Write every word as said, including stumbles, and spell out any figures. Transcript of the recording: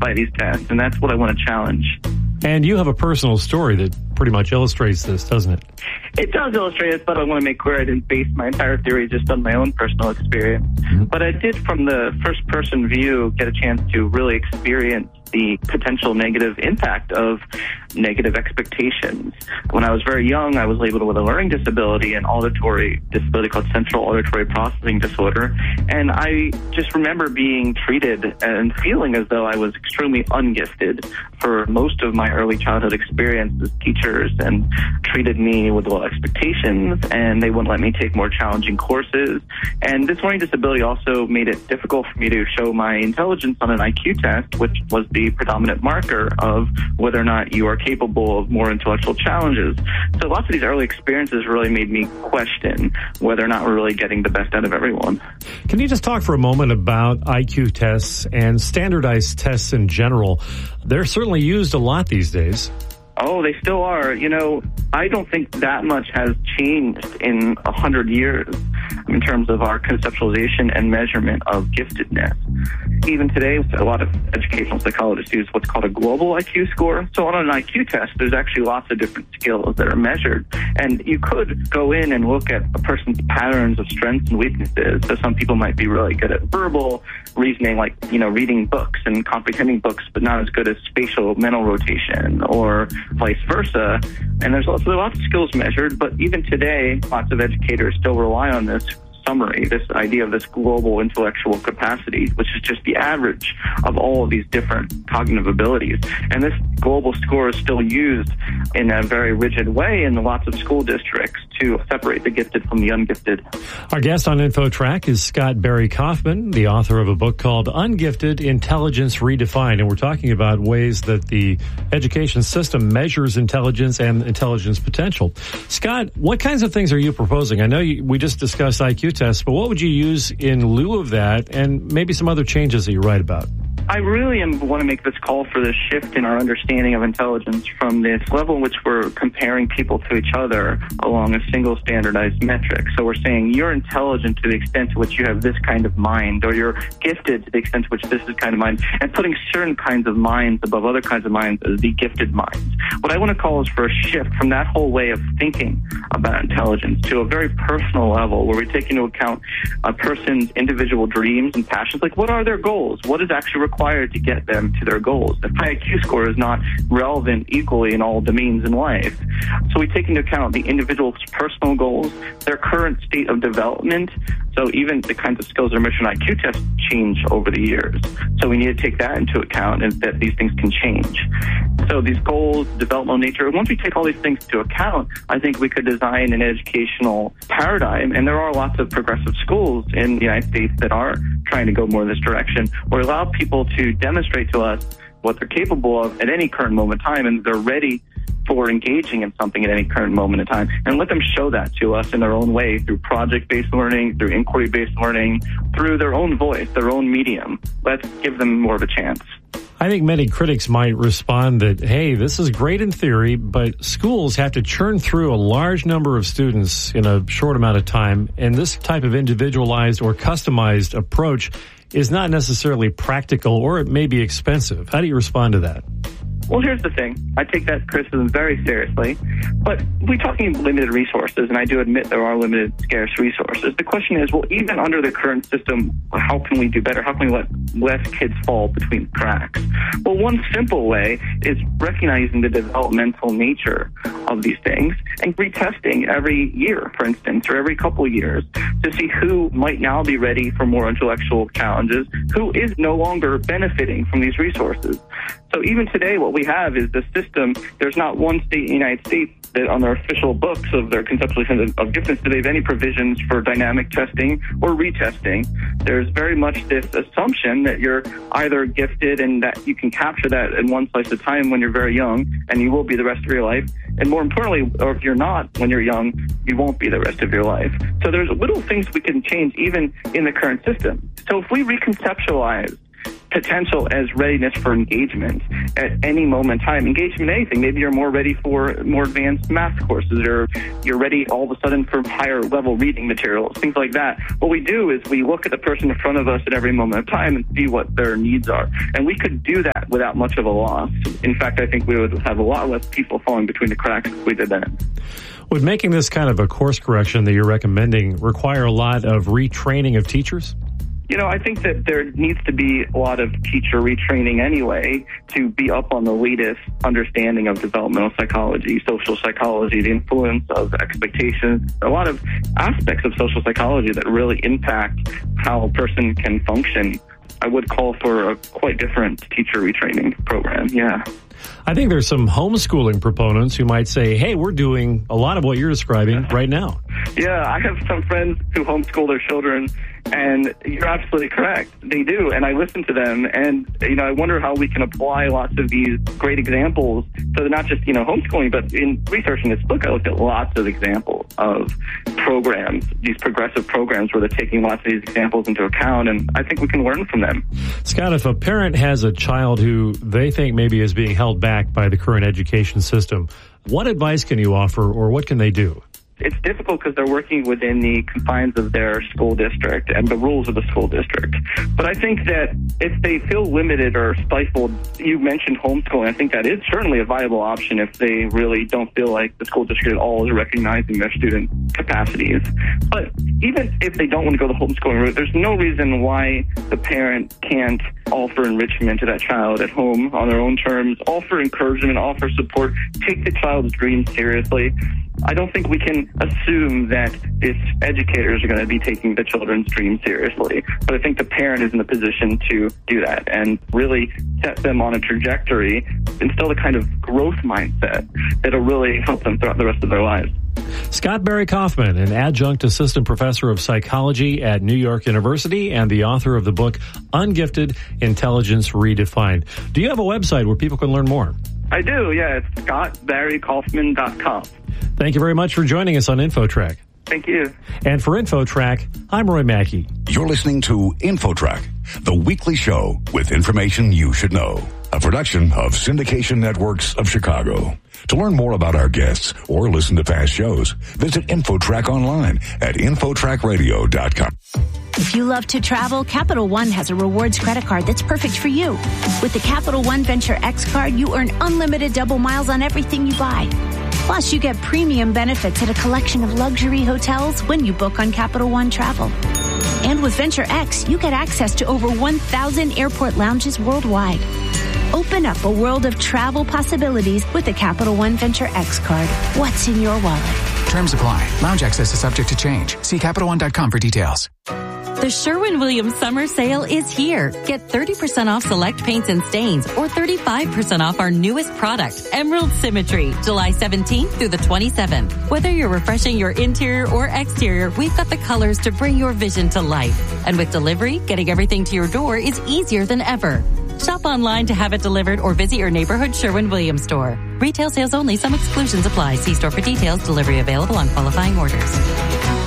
by these tests, and that's what I want to challenge. And you have a personal story that pretty much illustrates this, doesn't it? It does illustrate it, but I want to make clear I didn't base my entire theory just on my own personal experience. Mm-hmm. But I did, from the first-person view, get a chance to really experience the potential negative impact of negative expectations. When I was very young, I was labeled with a learning disability, an auditory disability called central auditory processing disorder. And I just remember being treated and feeling as though I was extremely ungifted for most of my early childhood experience as teachers, and treated me with low expectations, and they wouldn't let me take more challenging courses. And this learning disability also made it difficult for me to show my intelligence on an I Q test, which was the predominant marker of whether or not you are capable of more intellectual challenges. So lots of these early experiences really made me question whether or not we're really getting the best out of everyone. Can you just talk for a moment about I Q tests and standardized tests in general? They're certainly used a lot these days. Oh, they still are. You know, I don't think that much has changed in a hundred years in terms of our conceptualization and measurement of giftedness. Even today, a lot of educational psychologists use what's called a global I Q score. So on an I Q test, there's actually lots of different skills that are measured. And you could go in and look at a person's patterns of strengths and weaknesses. So some people might be really good at verbal reasoning, like, you know, reading books and comprehending books, but not as good as spatial mental rotation, or vice versa. And there's also lots of skills measured, but even today, lots of educators still rely on this summary, this idea of this global intellectual capacity, which is just the average of all of these different cognitive abilities. And this global score is still used in a very rigid way in lots of school districts to separate the gifted from the ungifted. Our guest on InfoTrack is Scott Barry Kaufman, the author of a book called Ungifted: Intelligence Redefined. And we're talking about ways that the education system measures intelligence and intelligence potential. Scott, what kinds of things are you proposing? I know you, we just discussed I Q tests, but what would you use in lieu of that, and maybe some other changes that you write about? I really am, want to make this call for this shift in our understanding of intelligence from this level in which we're comparing people to each other along a single standardized metric. So we're saying you're intelligent to the extent to which you have this kind of mind, or you're gifted to the extent to which this is kind of mind, and putting certain kinds of minds above other kinds of minds as the gifted minds. What I want to call is for a shift from that whole way of thinking about intelligence to a very personal level where we take into account a person's individual dreams and passions. Like, what are their goals? What is actually required required to get them to their goals? The I Q score is not relevant equally in all domains in life. So we take into account the individual's personal goals, their current state of development. So even the kinds of skills that are measured in I Q tests change over the years. So we need to take that into account, and that these things can change. So these goals, developmental nature, once we take all these things into account, I think we could design an educational paradigm. And there are lots of progressive schools in the United States that are trying to go more in this direction, where allow people to demonstrate to us what they're capable of at any current moment in time, and they're ready for engaging in something at any current moment in time, and let them show that to us in their own way, through project-based learning, through inquiry-based learning, through their own voice, their own medium. Let's give them more of a chance. I think many critics might respond that, hey, this is great in theory, but schools have to churn through a large number of students in a short amount of time, and this type of individualized or customized approach is not necessarily practical, or it may be expensive. How do you respond to that? Well, here's the thing. I take that criticism very seriously, but we're talking limited resources, and I do admit there are limited, scarce resources. The question is, well, even under the current system, how can we do better? How can we let less kids fall between cracks? Well, one simple way is recognizing the developmental nature of these things and retesting every year, for instance, or every couple of years, to see who might now be ready for more intellectual challenges, who is no longer benefiting from these resources. So even today, what we have is the system. There's not one state in the United States that on their official books of their conceptualization of giftedness do they have any provisions for dynamic testing or retesting. There's very much this assumption that you're either gifted and that you can capture that in one slice of time when you're very young, and you will be the rest of your life. And more importantly, or if you're not when you're young, you won't be the rest of your life. So there's little things we can change even in the current system. So if we reconceptualize potential as readiness for engagement at any moment in time. Engagement in anything. Maybe you're more ready for more advanced math courses, or you're ready all of a sudden for higher level reading materials, things like that. What we do is we look at the person in front of us at every moment of time and see what their needs are. And we could do that without much of a loss. In fact, I think we would have a lot less people falling between the cracks if we did that. Would making this kind of a course correction that you're recommending require a lot of retraining of teachers? You know, I think that there needs to be a lot of teacher retraining anyway to be up on the latest understanding of developmental psychology, social psychology, the influence of expectations, a lot of aspects of social psychology that really impact how a person can function. I would call for a quite different teacher retraining program, yeah. I think there's some homeschooling proponents who might say, hey, we're doing a lot of what you're describing right now. Yeah, I have some friends who homeschool their children, and you're absolutely correct. They do, and I listen to them, and, you know, I wonder how we can apply lots of these great examples. So not just, you know, homeschooling, but in researching this book, I looked at lots of examples of programs, these progressive programs where they're taking lots of these examples into account, and I think we can learn from them. Scott, if a parent has a child who they think maybe is being held back by the current education system, what advice can you offer, or what can they do? It's difficult because they're working within the confines of their school district and the rules of the school district. But I think that if they feel limited or stifled, you mentioned homeschooling, I think that is certainly a viable option if they really don't feel like the school district at all is recognizing their student capacities. But even if they don't want to go the homeschooling route, there's no reason why the parent can't offer enrichment to that child at home on their own terms, offer encouragement, offer support, take the child's dreams seriously. I don't think we can assume that its educators are going to be taking the children's dreams seriously. But I think the parent is in a position to do that and really set them on a trajectory, instill the kind of growth mindset that'll really help them throughout the rest of their lives. Scott Barry Kaufman, an adjunct assistant professor of psychology at New York University and the author of the book Ungifted: Intelligence Redefined. Do you have a website where people can learn more? I do, yeah. It's scott barry kaufman dot com. Thank you very much for joining us on InfoTrack. Thank you. And for InfoTrack, I'm Roy Mackey. You're listening to InfoTrack, the weekly show with information you should know. A production of Syndication Networks of Chicago. To learn more about our guests or listen to past shows, visit InfoTrack online at infotrack radio dot com. If you love to travel, Capital One has a rewards credit card that's perfect for you. With the Capital One Venture X card, you earn unlimited double miles on everything you buy. Plus, you get premium benefits at a collection of luxury hotels when you book on Capital One Travel. And with Venture X, you get access to over one thousand airport lounges worldwide. Open up a world of travel possibilities with the Capital One Venture X card. What's in your wallet? Terms apply. Lounge access is subject to change. See Capital One dot com for details. The Sherwin-Williams Summer Sale is here. Get thirty percent off select paints and stains or thirty-five percent off our newest product, Emerald Symmetry, July seventeenth through the twenty-seventh. Whether you're refreshing your interior or exterior, we've got the colors to bring your vision to life. And with delivery, getting everything to your door is easier than ever. Shop online to have it delivered or visit your neighborhood Sherwin-Williams store. Retail sales only. Some exclusions apply. See store for details. Delivery available on qualifying orders.